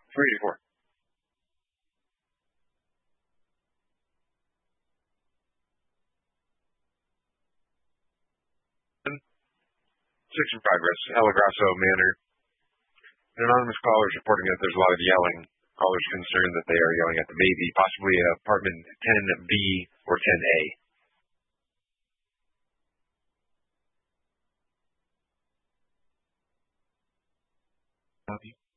384. Six in progress. El Grasso Manor. An anonymous caller is reporting that there's a lot of yelling. Callers concerned that they are yelling at the baby, possibly apartment 10B or 10A. Copy.